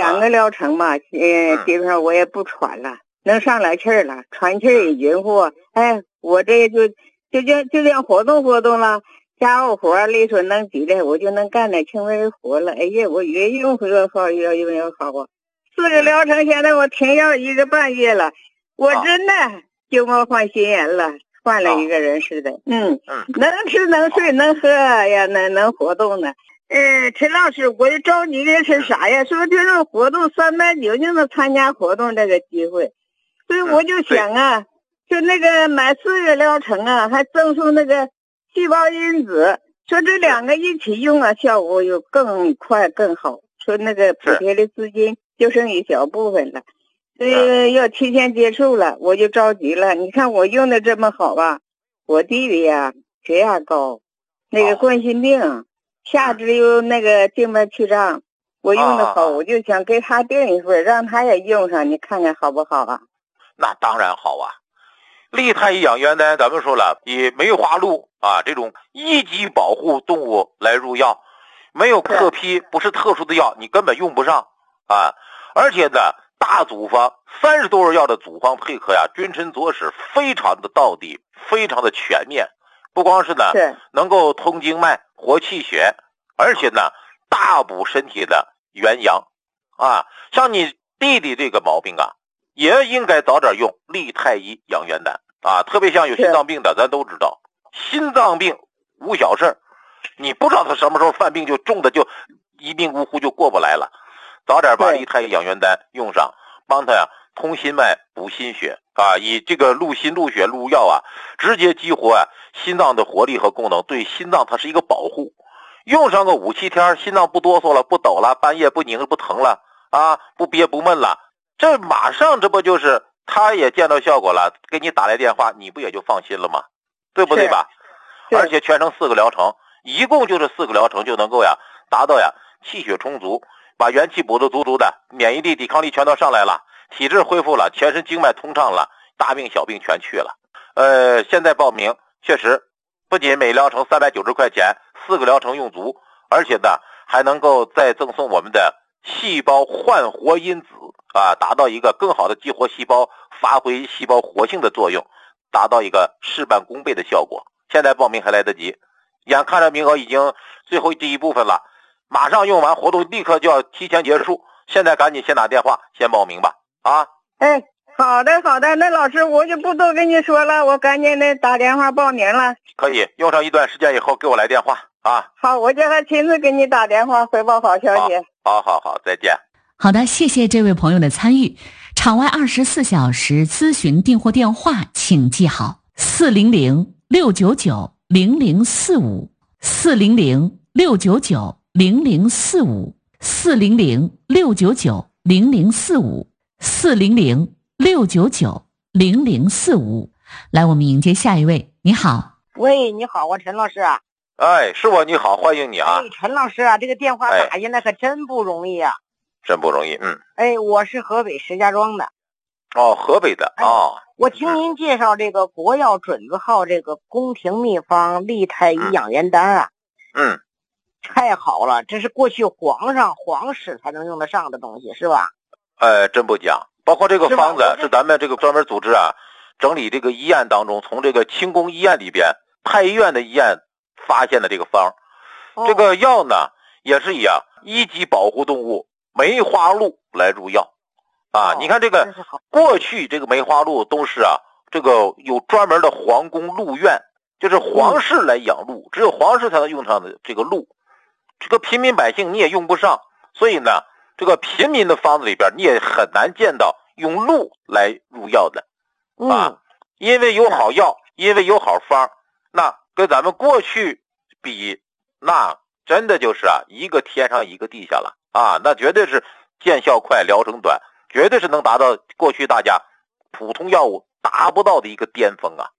2个疗程嘛，基本上我也不喘了，能上来气儿了，喘气儿也匀乎。哎，我这就这样活动活动了，家务活力所能及的，我就能干点轻微活了。哎呀，我越用越好，越用越好啊！4个疗程，现在我停药1个半月了，我真的就没换心眼了。换了一个人似的，能吃能睡能喝呀，能活动呢。陈老师，我着急的是啥呀？说这种活动390就能参加活动这个机会，所以我就想啊，就那个买4个疗程啊，还赠送那个细胞因子，说这2个一起用啊，效果又更快更好。说那个补贴的资金就剩一小部分了。要提前结束了，我就着急了。你看我用的这么好吧，我弟弟呀血压高，那个冠心病，下肢有那个静脉曲张，我用的好，我就想给他订一份，让他也用上，你看看好不好啊？ 那当然好啊！利泰医养元丹，咱们说了，以梅花鹿啊这种一级保护动物来入药，没有特批，不是特殊的药，你根本用不上啊！而且呢，大组方30多味药的组方配合呀，君臣佐使非常的到底，非常的全面。不光是呢能够通经脉、活气血，而且呢大补身体的元阳啊。像你弟弟这个毛病啊，也应该早点用利太医养元丹啊。特别像有心脏病的，咱都知道，心脏病无小事，你不知道他什么时候犯病就重的就一命呜呼就过不来了。早点把利太医养元丹用上，帮他呀通心脉、补心血啊，以这个入心、入血、入药啊，直接激活啊心脏的活力和功能，对心脏它是一个保护。用上个5、7天，心脏不哆嗦了，不抖了，半夜不拧不疼了啊，不憋不闷了，这马上这不就是他也见到效果了，给你打来电话，你不也就放心了吗？对不对吧？而且全程4个疗程，一共就是4个疗程就能够呀达到呀气血充足，把元气补得足足的，免疫力、抵抗力全都上来了，体质恢复了，全身经脉通畅了，大病小病全去了。现在报名确实不仅每疗程390块钱，4个疗程用足，而且呢还能够再赠送我们的细胞焕活因子啊，达到一个更好的激活细胞，发挥细胞活性的作用，达到一个事半功倍的效果。现在报名还来得及，眼看着名额已经最后这一部分了，马上用完活动立刻就要提前结束，现在赶紧先打电话先报名吧啊！ 哎，好的好的，那老师我就不多跟你说了，我赶紧的打电话报名了。 可以用上一段时间以后给我来电话啊。 好，我叫他亲自给你打电话汇报好消息。 好，再见。 好的，谢谢这位朋友的参与。场外24小时咨询订货电话请记好：400-699-0045 400-699-0045 400-699-0045 400-699-0045。来，我们迎接下一位。你好。 喂，你好，我陈老师啊。 哎，是我，你好，欢迎你啊。 哎，陈老师啊，这个电话打进来可真不容易啊。 真不容易， 哎，我是河北石家庄的。 哦，河北的哦。 我听您介绍这个国药准字号这个宫廷秘方利太医养元丹啊。太好了，这是过去皇室才能用得上的东西是吧？ 真不假，包括这个方子是咱们这个专门组织啊整理这个医院当中，从这个清宫医院里边太医院的医院发现的这个方。这个药呢也是以一级保护动物梅花鹿来入药啊。你看这个过去这个梅花鹿都是这个有专门的皇宫鹿院，就是皇室来养鹿，只有皇室才能用上的这个鹿，这个平民百姓你也用不上，所以呢这个平民的方子里边你也很难见到用鹿来入药的因为有好药，因为有好方，那跟咱们过去比，那真的就是一个天上一个地下了那绝对是见效快，疗程短，绝对是能达到过去大家普通药物达不到的一个巅峰啊。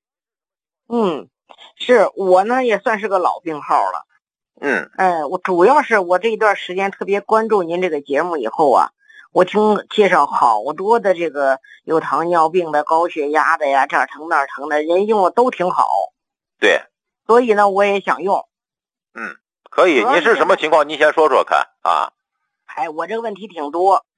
是我呢也算是个老病号了。我主要是我这一段时间特别关注您这个节目以后我听介绍好多的这个有糖尿病的、高血压的呀，这儿疼那儿疼的，人用的都挺好。 对， 所以呢我也想用。 可以，您是什么情况？您先说说看啊。 我这个问题挺多，